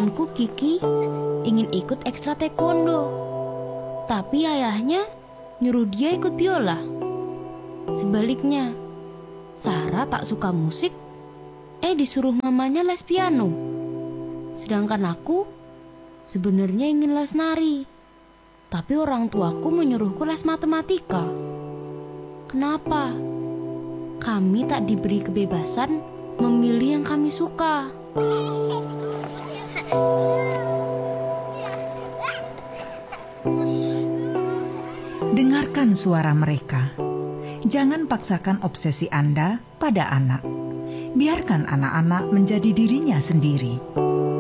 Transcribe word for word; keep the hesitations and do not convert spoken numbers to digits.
Temanku Kiki ingin ikut ekstra taekwondo, tapi ayahnya nyuruh dia ikut biola. Sebaliknya, Sarah tak suka musik, eh disuruh mamanya les piano. Sedangkan aku sebenarnya ingin les nari, tapi orang tuaku menyuruhku les matematika. Kenapa? Kami tak diberi kebebasan memilih yang kami suka. Dengarkan suara mereka. Jangan paksakan obsesi Anda pada anak. Biarkan anak-anak menjadi dirinya sendiri.